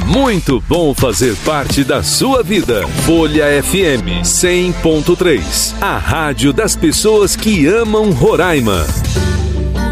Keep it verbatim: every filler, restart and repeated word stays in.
Muito bom fazer parte da sua vida. Folha F M cem ponto três, a rádio das pessoas que amam Roraima.